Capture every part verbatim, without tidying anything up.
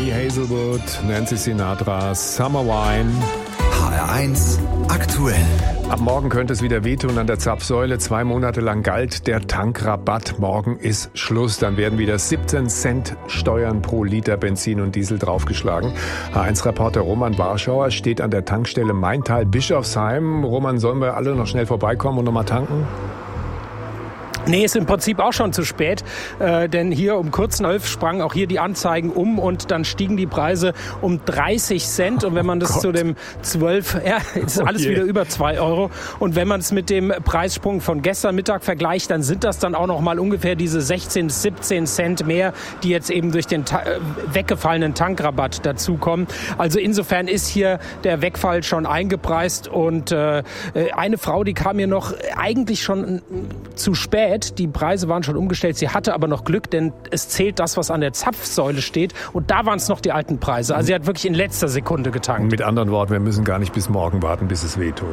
Donny Hazelwood, Nancy Sinatra, Summer Wine. H R eins aktuell. Ab morgen könnte es wieder wehtun an der Zapfsäule. Zwei Monate lang galt der Tankrabatt. Morgen ist Schluss. Dann werden wieder siebzehn Cent Steuern pro Liter Benzin und Diesel draufgeschlagen. H eins Reporter Roman Warschauer steht an der Tankstelle Maintal-Bischofsheim. Roman, sollen wir alle noch schnell vorbeikommen und noch mal tanken? Nee, ist im Prinzip auch schon zu spät, äh, denn hier um kurz elf sprangen auch hier die Anzeigen um und dann stiegen die Preise um dreißig Cent und wenn man das oh zu dem zwölf, ja, ist alles oh wieder über zwei Euro und wenn man es mit dem Preissprung von gestern Mittag vergleicht, dann sind das dann auch noch mal ungefähr diese sechzehn, siebzehn Cent mehr, die jetzt eben durch den ta- weggefallenen Tankrabatt dazukommen. Also insofern ist hier der Wegfall schon eingepreist und äh, eine Frau, die kam mir noch eigentlich schon zu spät. Die Preise waren schon umgestellt, sie hatte aber noch Glück, denn es zählt das, was an der Zapfsäule steht und da waren es noch die alten Preise. Also sie hat wirklich in letzter Sekunde getankt. Mit anderen Worten, wir müssen gar nicht bis morgen warten, bis es wehtut.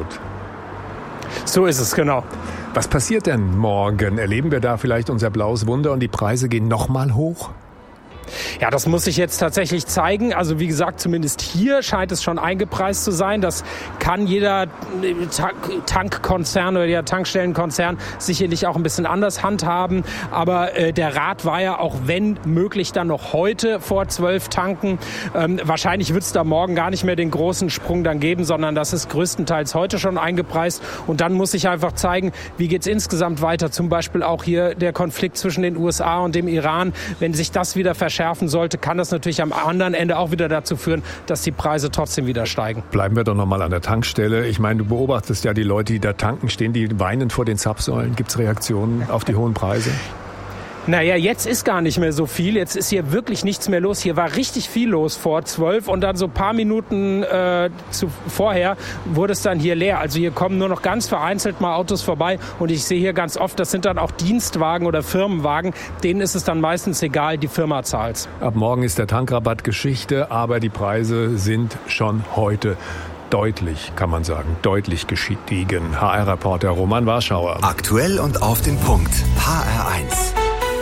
So ist es, genau. Was passiert denn morgen? Erleben wir da vielleicht unser blaues Wunder und die Preise gehen nochmal hoch? Ja, das muss sich jetzt tatsächlich zeigen. Also wie gesagt, zumindest hier scheint es schon eingepreist zu sein. Das kann jeder Tankkonzern oder der Tankstellenkonzern sicherlich auch ein bisschen anders handhaben. Aber äh, der Rat war ja auch, wenn möglich, dann noch heute vor zwölf tanken. Ähm, wahrscheinlich wird es da morgen gar nicht mehr den großen Sprung dann geben, sondern das ist größtenteils heute schon eingepreist. Und dann muss sich einfach zeigen, wie geht es insgesamt weiter. Zum Beispiel auch hier der Konflikt zwischen den U S A und dem Iran. Wenn sich das wieder verschärft, schärfen sollte, kann das natürlich am anderen Ende auch wieder dazu führen, dass die Preise trotzdem wieder steigen. Bleiben wir doch noch mal an der Tankstelle. Ich meine, du beobachtest ja die Leute, die da tanken, stehen die weinend vor den Zapfsäulen. Gibt es Reaktionen auf die hohen Preise? Naja, jetzt ist gar nicht mehr so viel. Jetzt ist hier wirklich nichts mehr los. Hier war richtig viel los vor zwölf und dann so ein paar Minuten äh, zu, vorher wurde es dann hier leer. Also hier kommen nur noch ganz vereinzelt mal Autos vorbei und ich sehe hier ganz oft, das sind dann auch Dienstwagen oder Firmenwagen. Denen ist es dann meistens egal, die Firma zahlt's. Ab morgen ist der Tankrabatt Geschichte, aber die Preise sind schon heute deutlich, kann man sagen, deutlich gestiegen. H R-Reporter Roman Warschauer. Aktuell und auf den Punkt. H R eins.